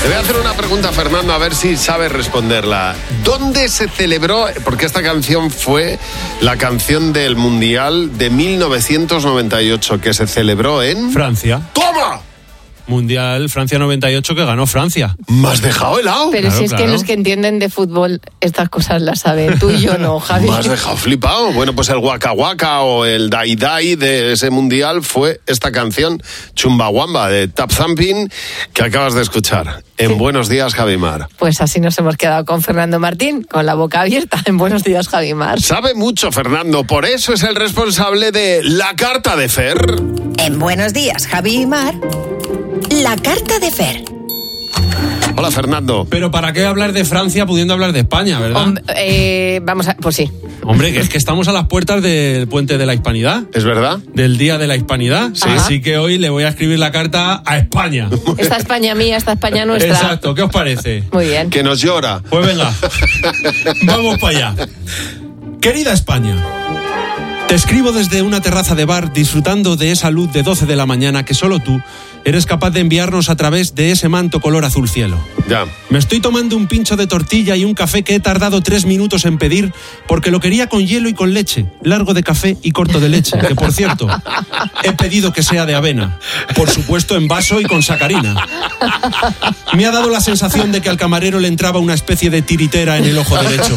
Le voy a hacer una pregunta a Fernando, a ver si sabe responderla. ¿Dónde se celebró? Porque esta canción fue la canción del Mundial de 1998, que se celebró en... Francia. ¡Toma! Mundial Francia 98 que ganó Francia. ¿Me has dejado helado? Pero claro, si es que los que entienden de fútbol estas cosas las saben, tú y yo no, Javi. Me has dejado flipado. Bueno, pues el Waka Waka o el Dai Dai de ese mundial fue esta canción, Chumbawamba, de Tap Thumping, que acabas de escuchar. En sí. Buenos días, Javimar. Pues así nos hemos quedado con Fernando Martín, con la boca abierta. En Buenos días, Javimar. Sabe mucho, Fernando, por eso es el responsable de La Carta de Fer. En Buenos días, Javimar. La Carta de Fer. Hola, Fernando. Pero ¿para qué hablar de Francia pudiendo hablar de España, verdad? Vamos a... Pues sí. Hombre, que es que estamos a las puertas del Puente de la Hispanidad. ¿Es verdad? Del Día de la Hispanidad. Sí. Así que hoy le voy a escribir la carta a España. Esta España mía, esta España nuestra. Exacto, ¿qué os parece? Muy bien. Que nos llora. Pues venga, vamos para allá. Querida España, te escribo desde una terraza de bar disfrutando de esa luz de 12 de la mañana que solo tú eres capaz de enviarnos a través de ese manto color azul cielo. Ya. Me estoy tomando un pincho de tortilla y un café que he tardado 3 minutos en pedir porque lo quería con hielo y con leche, largo de café y corto de leche, que por cierto, he pedido que sea de avena, por supuesto en vaso y con sacarina. Me ha dado la sensación de que al camarero le entraba una especie de tiritera en el ojo derecho.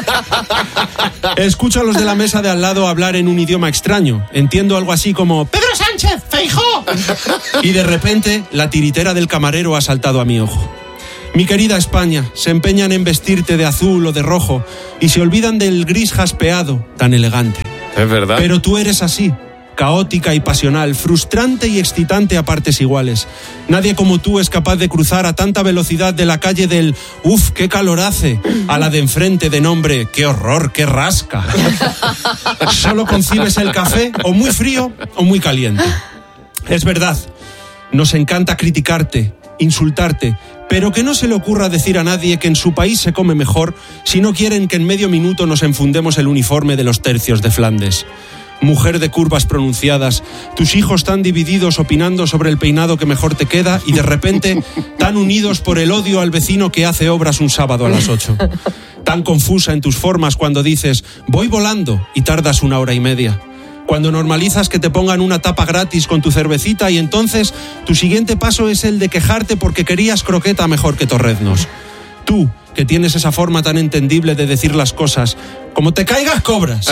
Escucho a los de la mesa de al lado hablar en un idioma extraño. Entiendo algo así como ¡Pedro Sánchez, Feijóo! Y de repente la tiritera del camarero ha saltado a mi ojo. Mi querida España, se empeñan en vestirte de azul o de rojo y se olvidan del gris jaspeado, tan elegante. Es verdad. Pero tú eres así, caótica y pasional, frustrante y excitante a partes iguales. Nadie como tú es capaz de cruzar a tanta velocidad de la calle del ¡uf, qué calor hace! A la de enfrente de nombre ¡qué horror, qué rasca! Solo concibes el café o muy frío o muy caliente. Es verdad, nos encanta criticarte, insultarte, pero que no se le ocurra decir a nadie que en su país se come mejor si no quieren que en medio minuto nos enfundemos el uniforme de los tercios de Flandes. Mujer de curvas pronunciadas, tus hijos tan divididos opinando sobre el peinado que mejor te queda y de repente tan unidos por el odio al vecino que hace obras un sábado a las 8. Tan confusa en tus formas cuando dices voy volando y tardas 1 hora y media. Cuando normalizas que te pongan una tapa gratis con tu cervecita y entonces tu siguiente paso es el de quejarte porque querías croqueta mejor que torreznos. Tú, que tienes esa forma tan entendible de decir las cosas, como te caigas cobras.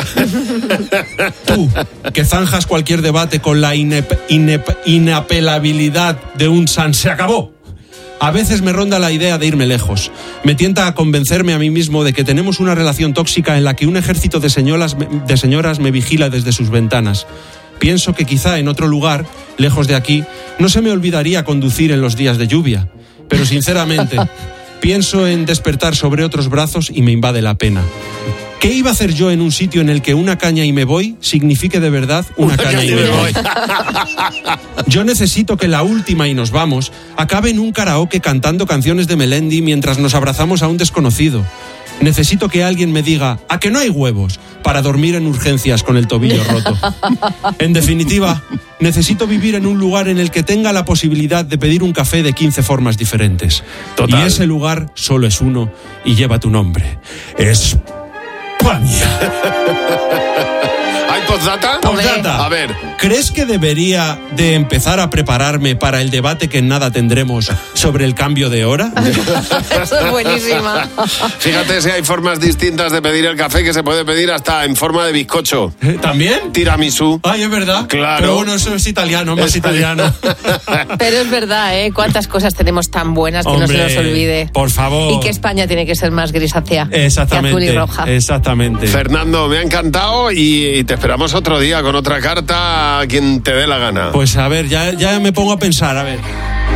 Tú, que zanjas cualquier debate con la inapelabilidad de un san se acabó. A veces me ronda la idea de irme lejos. Me tienta a convencerme a mí mismo de que tenemos una relación tóxica en la que un ejército de señoras me vigila desde sus ventanas. Pienso que quizá en otro lugar, lejos de aquí, no se me olvidaría conducir en los días de lluvia. Pero sinceramente, pienso en despertar sobre otros brazos y me invade la pena. ¿Qué iba a hacer yo en un sitio en el que una caña y me voy signifique de verdad una caña y me voy? Yo necesito que la última y nos vamos acabe en un karaoke cantando canciones de Melendi mientras nos abrazamos a un desconocido. Necesito que alguien me diga ¿a que no hay huevos? Para dormir en urgencias con el tobillo roto. En definitiva, necesito vivir en un lugar en el que tenga la posibilidad de pedir un café de 15 formas diferentes. Total. Y ese lugar solo es uno y lleva tu nombre. España. ¿Hay postdata? Postdata. A ver. ¿Crees que debería de empezar a prepararme para el debate que en nada tendremos sobre el cambio de hora? Eso es buenísima. Fíjate si hay formas distintas de pedir el café que se puede pedir hasta en forma de bizcocho. ¿También? Tiramisú. Ay, es verdad. Claro. Pero bueno, eso es italiano, más italiano. Pero es verdad, ¿eh? Cuántas cosas tenemos tan buenas que Hombre, no se nos olvide. Por favor. Y que España tiene que ser más grisácea. Exactamente. Que azul y roja. Exactamente. Fernando, me ha encantado y te esperamos otro día con otra carta a quien te dé la gana. Pues a ver, ya me pongo a pensar, a ver.